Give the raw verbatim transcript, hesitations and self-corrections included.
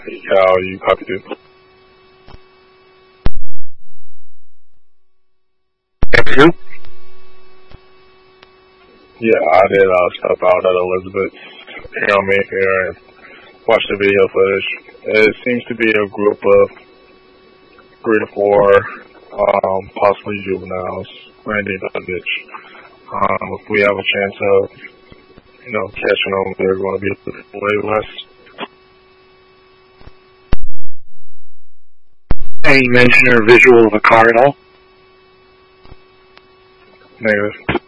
How you copy it? Afternoon? Yeah, I did uh, step out at Elizabeth here on Mayfair and watch the video footage. It seems to be a group of three to four, um, possibly juveniles, Randy Duggage. Um, if we have a chance of, you know, catching them, they're going to be way less. Any mention or visual of a car at all? Negative.